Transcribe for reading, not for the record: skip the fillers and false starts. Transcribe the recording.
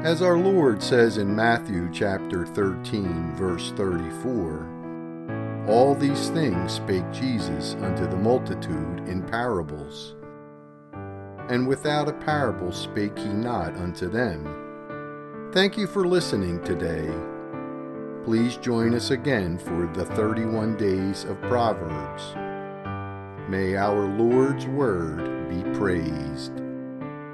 As our Lord says in Matthew chapter 13, verse 34, all these things spake Jesus unto the multitude in parables. And without a parable spake he not unto them. Thank you for listening today. Please join us again for the 31 days of Proverbs. May our Lord's word be praised.